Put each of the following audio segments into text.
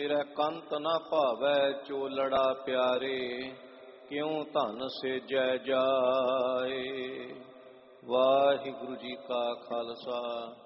मेरा कंत न भावै चोलड़ा प्यारे, क्यों धन से जय जाए। वाहिगुरु जी का खालसा,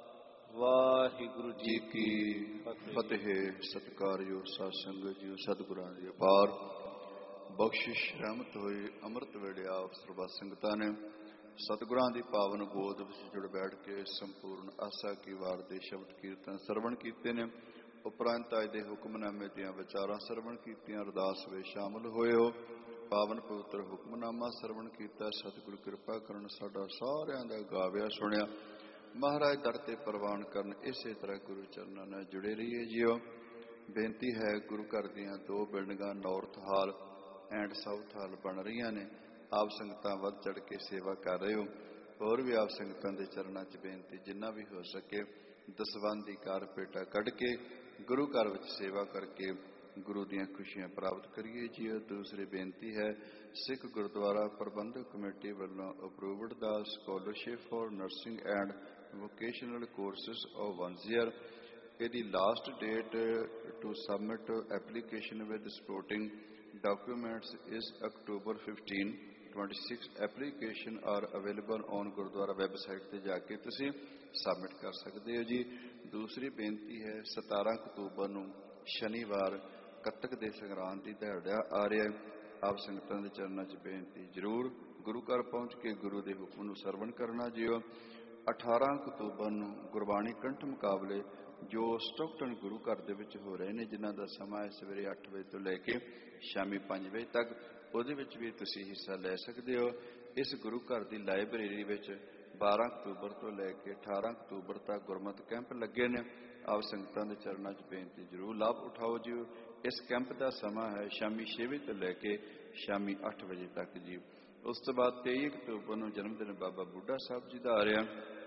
वाहिगुरु जी की फतेह। सत्कारयोग साध संगत जी, सतगुरां दी अपार बख्शिश रहमत होई। अमृत वेले आप सर्व संगतां ने सतगुरां दी पावन गोद विच जुड़ बैठ के संपूर्ण आसा की वार दे शब्द कीर्तन सरवण कीते ने। उपरंत अज दे हुक्मनामे दियां विचारां सरवण कीतियां। अरदास वे शामिल होए हो। पावन पवित्र हुक्मनामा सरवण कीता। सतगुरु कृपा करन साडा सारियां दा गाविया सुनिया महाराज दर ते प्रवान करन। इसे तरह गुरु चरनां नाल जुड़े रहिए जियो। बेनती है गुरु घर दियां दो बिल्डिंगां नॉर्थ हाल एंड साउथ हाल बन रही ने। आप संगतां वध चढ़ के सेवा कर रहे हो। होर भी आप संगतां दे चरनां च बेनती जिन्ना भी हो सके दसवंध दी कारपेटा कढ़ के गुरु घर विच सेवा करके गुरु दीयां खुशियां प्राप्त करिए जी। दूसरी बेनती है सिख गुरुद्वारा प्रबंधक कमेटी वालों approved the scholarship for nursing and vocational courses of 1 year. ਇਹਦੀ last date to submit application with supporting documents is October 15, 26। Application R available on Gurdwara website ਤੇ ਜਾ ਕੇ ਤੁਸੀਂ ਸਬਮਿਟ ਕਰ ਸਕਦੇ ਹੋ ਜੀ। ਦੂਸਰੀ ਬੇਨਤੀ ਹੈ 17 ਅਕਤੂਬਰ ਨੂੰ ਸ਼ਨੀਵਾਰ ਕੱਤਕ ਦੇ ਸੰਗਰਾਂਦ ਦੀ ਦਿਹਾੜਾ ਆ ਰਿਹਾ ਹੈ। ਆਪ ਸੰਗਤਾਂ ਦੇ ਚਰਨਾਂ 'ਚ ਬੇਨਤੀ ਜ਼ਰੂਰ ਗੁਰੂ ਘਰ ਪਹੁੰਚ ਕੇ ਗੁਰੂ ਦੇ ਹੁਕਮ ਨੂੰ ਸਰਵਣ ਕਰਨਾ ਜਿਓ। 18 ਅਕਤੂਬਰ ਨੂੰ ਗੁਰਬਾਣੀ ਕੰਠ ਮੁਕਾਬਲੇ ਜੋ ਸਟੋਕਟਨ ਗੁਰੂ ਘਰ ਦੇ ਵਿੱਚ ਹੋ ਰਹੇ ਨੇ, ਜਿਨ੍ਹਾਂ ਦਾ ਸਮਾਂ ਹੈ ਸਵੇਰੇ 8 ਵਜੇ ਤੋਂ ਲੈ ਕੇ ਸ਼ਾਮੀ 5 ਵਜੇ ਤੱਕ, ਉਹਦੇ ਵਿੱਚ ਵੀ ਤੁਸੀਂ ਹਿੱਸਾ ਲੈ ਸਕਦੇ ਹੋ। ਇਸ ਗੁਰੂ ਘਰ ਦੀ ਲਾਇਬ੍ਰੇਰੀ ਵਿੱਚ 12 ਅਕਤੂਬਰ ਤੋਂ ਲੈ ਕੇ 18 ਅਕਤੂਬਰ ਤੱਕ ਗੁਰਮਤਿ ਕੈਂਪ ਲੱਗੇ ਨੇ। ਆਪ ਸੰਗਤਾਂ ਦੇ ਚਰਨਾਂ 'ਚ ਬੇਨਤੀ ਜ਼ਰੂਰ ਲਾਭ ਉਠਾਓ ਜੀ। ਇਸ ਕੈਂਪ ਦਾ ਸਮਾਂ ਹੈ ਸ਼ਾਮੀ 6 ਵਜੇ ਤੋਂ ਲੈ ਕੇ ਸ਼ਾਮੀ 8 ਵਜੇ ਤੱਕ ਜੀ। ਉਸ ਤੋਂ ਬਾਅਦ 23 ਅਕਤੂਬਰ ਨੂੰ ਜਨਮ ਦਿਨ ਬਾਬਾ ਬੁੱਢਾ ਸਾਹਿਬ ਜੀ ਦਾ ਆ ਰਿਹਾ।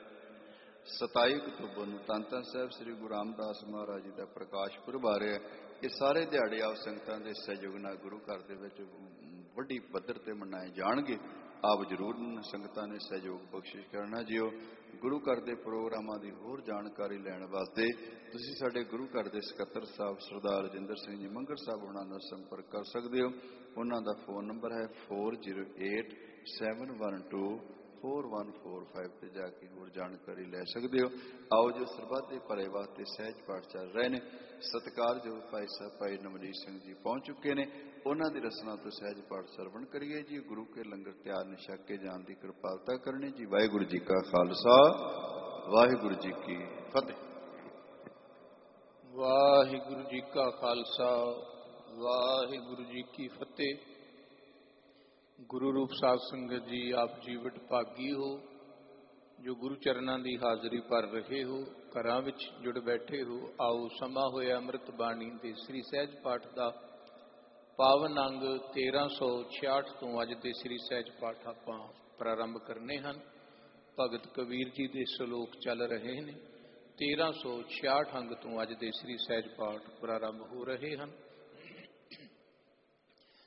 27 ਅਕਤੂਬਰ ਨੂੰ ਧੰਨ ਧੰਨ ਸਾਹਿਬ ਸ੍ਰੀ ਗੁਰੂ ਰਾਮਦਾਸ ਮਹਾਰਾਜ ਜੀ ਦਾ ਪ੍ਰਕਾਸ਼ ਪੁਰਬ ਆ ਰਿਹਾ। ਇਹ ਸਾਰੇ ਦਿਹਾੜੇ ਆਪ ਸੰਗਤਾਂ ਦੇ ਸਹਿਯੋਗ ਨਾਲ ਗੁਰੂ ਘਰ ਦੇ ਵਿੱਚ ਵੱਡੀ ਪੱਧਰ ਤੇ ਮਨਾਏ ਜਾਣਗੇ। ਆਪ ਜ਼ਰੂਰ ਸੰਗਤਾਂ ਨੇ ਸਹਿਯੋਗ ਬਖਸ਼ਿਸ਼ ਕਰਨਾ ਜਿਓ। ਗੁਰੂ ਘਰ ਦੇ ਪ੍ਰੋਗਰਾਮਾਂ ਦੀ ਹੋਰ ਜਾਣਕਾਰੀ ਲੈਣ ਵਾਸਤੇ ਤੁਸੀਂ ਸਾਡੇ ਗੁਰੂ ਘਰ ਦੇ ਸਕੱਤਰ ਸਾਹਿਬ ਸਰਦਾਰ ਰਜਿੰਦਰ ਸਿੰਘ ਜੀ ਮੰਗਰ ਸਾਹਿਬ ਉਹਨਾਂ ਨਾਲ ਸੰਪਰਕ ਕਰ ਸਕਦੇ ਹੋ। ਉਹਨਾਂ ਦਾ ਫੋਨ ਨੰਬਰ ਹੈ 4087124145 ਤੇ ਜਾ ਕੇ ਹੋਰ ਜਾਣਕਾਰੀ ਲੈ ਸਕਦੇ ਹੋ। ਆਓ ਜੋ ਸਰਬੱਤ ਦੇ ਭਲੇ ਵਾਸਤੇ ਸਹਿਜ ਪਾਠ ਚੱਲ ਰਹੇ ਨੇ। ਸਤਿਕਾਰਯੋਗ ਭਾਈ ਸਾਹਿਬ ਭਾਈ ਨਵਨੀਤ ਸਿੰਘ ਜੀ ਪਹੁੰਚ ਚੁੱਕੇ ਨੇ। ਉਹਨਾਂ ਦੀ ਰਸਨਾ ਤੋਂ ਸਹਿਜ ਪਾਠ ਸਰਵਣ ਕਰੀਏ ਜੀ। ਗੁਰੂ ਕੇ ਲੰਗਰ ਤਿਆਰ ਨੇ, ਛਕ ਕੇ ਜਾਣ ਦੀ ਕਿਰਪਾਲਤਾ ਕਰਨੀ ਜੀ। ਵਾਹਿਗੁਰੂ ਜੀ ਕਾ ਖਾਲਸਾ, ਵਾਹਿਗੁਰੂ ਜੀ ਕੀ ਫਤਿਹ। ਵਾਹਿਗੁਰੂ ਜੀ ਕਾ ਖਾਲਸਾ, ਵਾਹਿਗੁਰੂ ਜੀ ਕੀ ਫਤਿਹ। ਗੁਰੂ ਰੂਪ ਸਾਧ ਸੰਗਤ ਜੀ, ਆਪ ਜੀ ਵਡਭਾਗੀ ਹੋ ਜੋ ਗੁਰੂ ਚਰਨਾਂ ਦੀ ਹਾਜ਼ਰੀ ਭਰ ਰਹੇ ਹੋ, ਘਰਾਂ ਵਿੱਚ ਜੁੜ ਬੈਠੇ ਹੋ। ਆਓ ਸਮਾਂ ਹੋਇਆ ਅੰਮ੍ਰਿਤ ਬਾਣੀ ਦੇ ਸ੍ਰੀ ਸਹਿਜ ਪਾਠ ਦਾ ਪਾਵਨ ਅੰਗ 1366 ਤੋਂ ਅੱਜ ਦੇ ਸ੍ਰੀ ਸਹਿਜ ਪਾਠ ਆਪਾਂ ਪ੍ਰਾਰੰਭ ਕਰਨੇ ਹਨ। ਭਗਤ ਕਬੀਰ ਜੀ ਦੇ ਸ਼ਲੋਕ ਚੱਲ ਰਹੇ ਨੇ। 1366 ਅੰਗ ਤੋਂ ਅੱਜ ਦੇ ਸ੍ਰੀ ਸਹਿਜ ਪਾਠ ਪ੍ਰਾਰੰਭ ਹੋ ਰਹੇ ਹਨ।